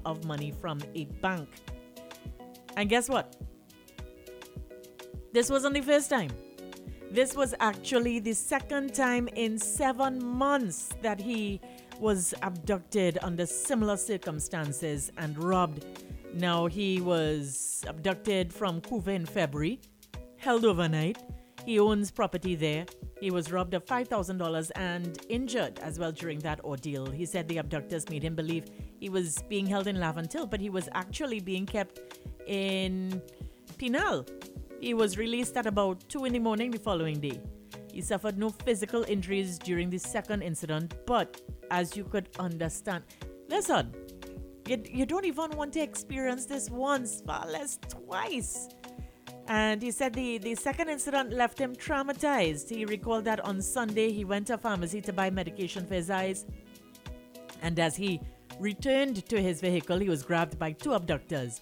of money from a bank. And guess what? This wasn't the first time. This was actually the second time in 7 months that he was abducted under similar circumstances and robbed. Now, he was abducted from Couva in February, held overnight. He owns property there. He was robbed of $5,000 and injured as well during that ordeal. He said the abductors made him believe he was being held in Laventille, but he was actually being kept in Pinal. He was released at about 2 in the morning the following day. He suffered no physical injuries during the second incident, but as you could understand, listen, you don't even want to experience this once, far less twice. And he said the second incident left him traumatized. He recalled that on Sunday he went to a pharmacy to buy medication for his eyes. And as he returned to his vehicle, he was grabbed by two abductors.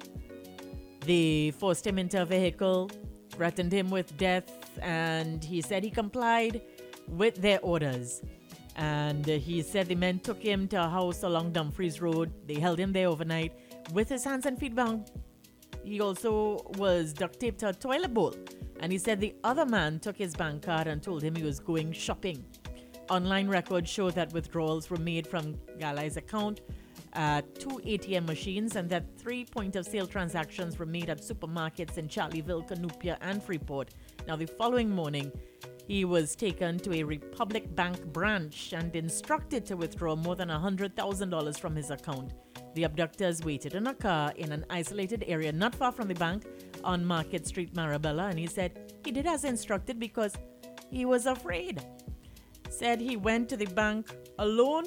They forced him into a vehicle, threatened him with death, and he said he complied with their orders. And he said the men took him to a house along Dumfries Road. They held him there overnight with his hands and feet bound. He also was duct taped to a toilet bowl. And he said the other man took his bank card and told him he was going shopping. Online records show that withdrawals were made from Galai's account at 2 ATM machines and that 3 point-of-sale transactions were made at supermarkets in Charleville, Canoopia, and Freeport. Now, the following morning, he was taken to a Republic Bank branch and instructed to withdraw more than $100,000 from his account. The abductors waited in a car in an isolated area not far from the bank on Market Street, Marabella, and he said he did as instructed because he was afraid. Said he went to the bank alone.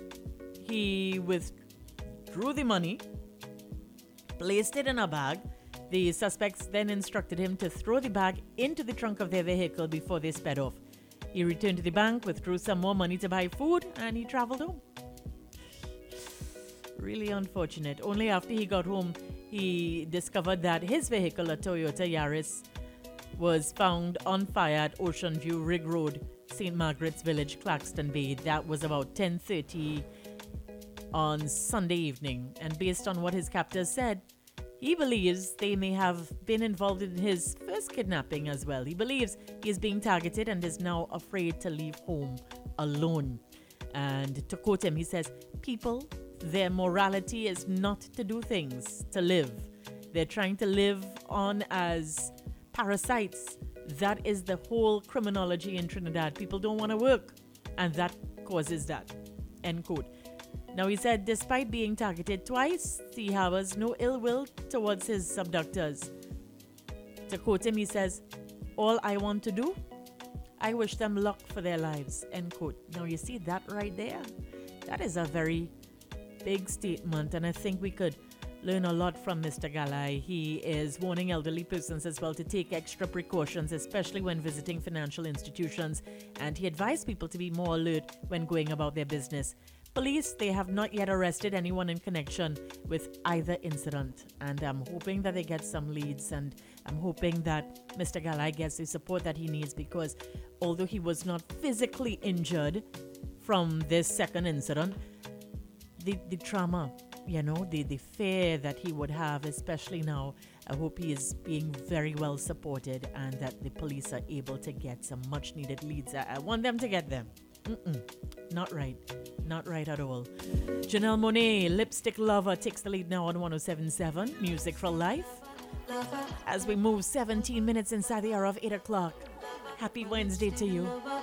He withdrew the money, placed it in a bag. The suspects then instructed him to throw the bag into the trunk of their vehicle before they sped off. He returned to the bank, withdrew some more money to buy food, and he traveled home. Really unfortunate. Only after he got home, he discovered that his vehicle, a Toyota Yaris, was found on fire at Ocean View Rig Road, St. Margaret's Village, Claxton Bay. That was about 10:30 on Sunday evening. And based on what his captors said, he believes they may have been involved in his first kidnapping as well. He believes he is being targeted and is now afraid to leave home alone. And to quote him, he says, people, their morality is not to do things, to live. They're trying to live on as parasites. That is the whole criminology in Trinidad. People don't want to work, and that causes that. End quote. Now, he said, despite being targeted twice, he harbors no ill will towards his abductors. To quote him, he says, all I want to do, I wish them luck for their lives. End quote. Now, you see that right there? That is a very big statement, and I think we could learn a lot from Mr. Galai. He is warning elderly persons as well to take extra precautions, especially when visiting financial institutions, and he advised people to be more alert when going about their business. Police, they have not yet arrested anyone in connection with either incident, and I'm hoping that they get some leads, and I'm hoping that Mr. Galai gets the support that he needs, because although he was not physically injured from this second incident, the trauma, the fear that he would have, especially now, I hope he is being very well supported and that the police are able to get some much needed leads. I want them to get them. Not right. Not right at all. Janelle Monáe, Lipstick Lover, takes the lead now on 107.7 Music for Life. As we move 17 minutes inside the hour of 8 o'clock. Happy Wednesday to you.